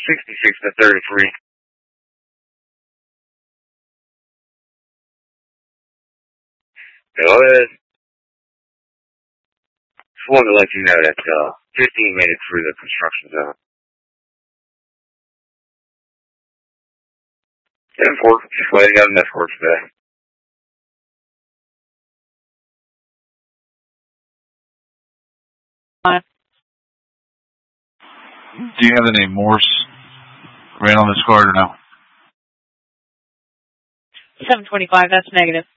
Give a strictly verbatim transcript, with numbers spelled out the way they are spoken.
sixty-six to thirty-three. Go ahead. Just wanted to let you know that uh, fifteen made it through the construction zone. ten four, just waiting out an escort today. Do you have any Morse ran on this card or no? seven twenty-five, that's negative.